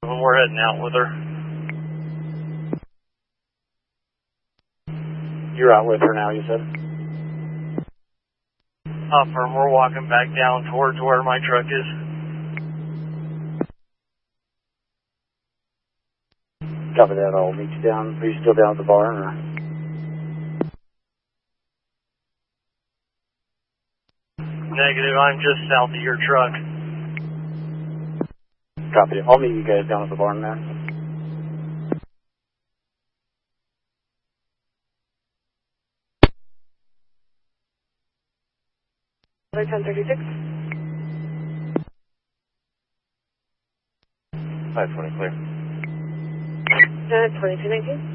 We're heading out with her. You're out with her now, you said? Affirm, we're walking back down towards where my truck is. Copy that, I'll meet you down. Are you still down at the barn, or? Negative, I'm just south of your truck. Copy it. I'll meet you guys down at the barn there. Other 1036. 520 clear. 2219.